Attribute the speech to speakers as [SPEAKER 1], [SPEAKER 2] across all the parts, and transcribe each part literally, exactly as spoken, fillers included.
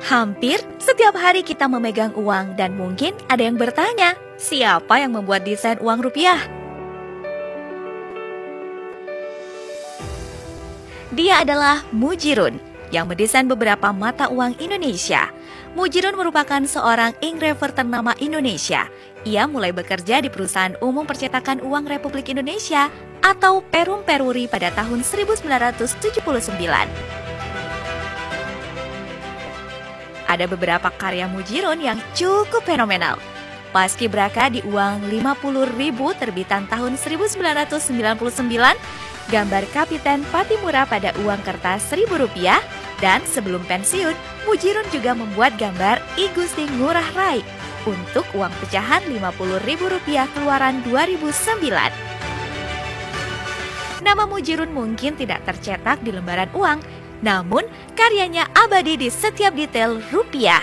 [SPEAKER 1] Hampir setiap hari kita memegang uang dan mungkin ada yang bertanya, siapa yang membuat desain uang rupiah? Dia adalah Mujirun yang mendesain beberapa mata uang Indonesia. Mujirun merupakan seorang engraver ternama Indonesia. Ia mulai bekerja di Perusahaan Umum Percetakan Uang Republik Indonesia atau Perum Peruri pada tahun seribu sembilan ratus tujuh puluh sembilan. Ada beberapa karya Mujirun yang cukup fenomenal. Paskibraka di uang lima puluh ribu terbitan tahun seribu sembilan ratus sembilan puluh sembilan, gambar Kapiten Patimura pada uang kertas seribu rupiah, dan sebelum pensiun, Mujirun juga membuat gambar I Gusti Ngurah Rai untuk uang pecahan lima puluh ribu rupiah keluaran dua ribu sembilan. Nama Mujirun mungkin tidak tercetak di lembaran uang, namun karyanya abadi di setiap detail rupiah.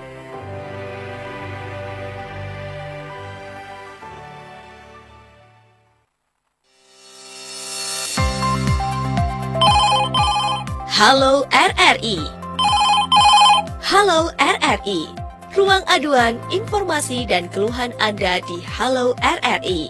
[SPEAKER 1] Halo R R I. Halo R R I. Ruang aduan, informasi dan keluhan Anda di Halo R R I.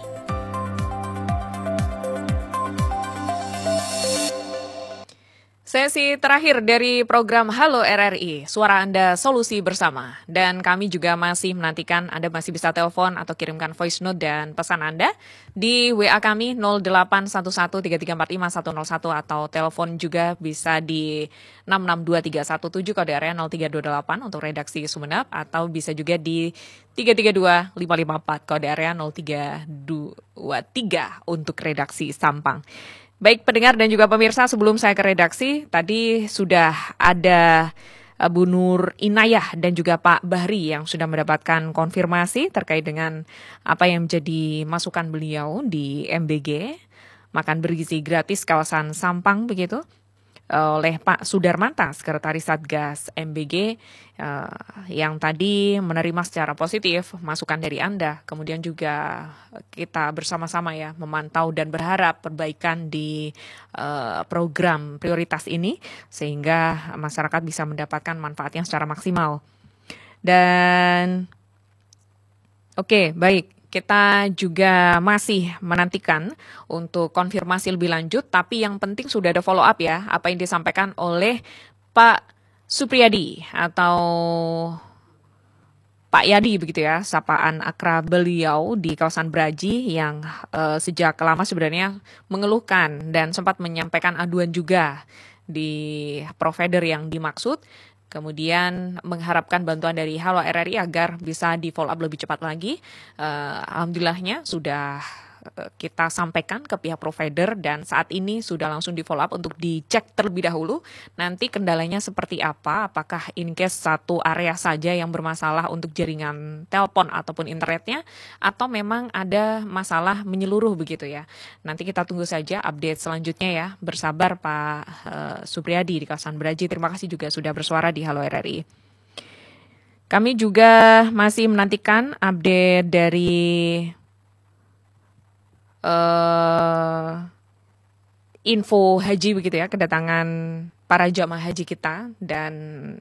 [SPEAKER 2] Sesi terakhir dari program Halo R R I, suara Anda solusi bersama. Dan kami juga masih menantikan Anda masih bisa telepon atau kirimkan voice note dan pesan Anda di W A kami nol delapan satu satu tiga tiga empat lima satu nol satu atau telepon juga bisa di enam enam dua tiga satu tujuh kode area nol tiga dua delapan untuk redaksi Sumeneb atau bisa juga di tiga tiga dua lima lima empat kode area nol tiga dua tiga untuk redaksi Sampang. Baik pendengar dan juga pemirsa, sebelum saya ke redaksi, tadi sudah ada Bu Nur Inayah dan juga Pak Bahri yang sudah mendapatkan konfirmasi terkait dengan apa yang menjadi masukan beliau di M B G, makan bergizi gratis kawasan Sampang begitu, oleh Pak Sudarmanta, Sekretaris Satgas M B G, uh, yang tadi menerima secara positif masukan dari Anda. Kemudian juga kita bersama-sama ya memantau dan berharap perbaikan di uh, program prioritas ini sehingga masyarakat bisa mendapatkan manfaatnya secara maksimal. Dan oke, okay, baik. Kita juga masih menantikan untuk konfirmasi lebih lanjut, tapi yang penting sudah ada follow up ya, apa yang disampaikan oleh Pak Supriyadi atau Pak Yadi begitu ya, sapaan akrab beliau di kawasan Braji yang uh, sejak lama sebenarnya mengeluhkan dan sempat menyampaikan aduan juga di provider yang dimaksud. Kemudian mengharapkan bantuan dari Halo R R I agar bisa di follow up lebih cepat lagi. Uh, Alhamdulillahnya sudah kita sampaikan ke pihak provider dan saat ini sudah langsung di follow up untuk dicek terlebih dahulu. Nanti kendalanya seperti apa, apakah in case satu area saja yang bermasalah untuk jaringan telepon ataupun internetnya, atau memang ada masalah menyeluruh begitu ya. Nanti kita tunggu saja update selanjutnya ya. Bersabar Pak uh, Supriyadi di kawasan Braji. Terima kasih juga sudah bersuara di Halo R R I. Kami juga masih menantikan update dari Uh, info haji begitu ya, kedatangan para jamaah haji kita, dan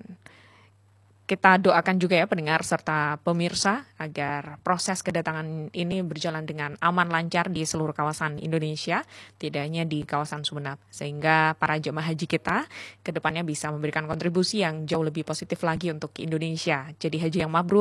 [SPEAKER 2] kita doakan juga ya pendengar serta pemirsa agar proses kedatangan ini berjalan dengan aman lancar di seluruh kawasan Indonesia, tidak hanya di kawasan Sumeneb, sehingga para jamaah haji kita ke depannya bisa memberikan kontribusi yang jauh lebih positif lagi untuk Indonesia. Jadi haji yang mabrur.